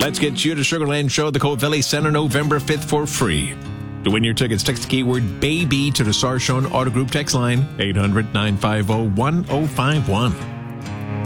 Let's get you to Sugarland Show at the Coat Valley Center November 5th for free. To win your tickets, text the keyword BABY to the Sarshown Auto Group text line 800-950-1051.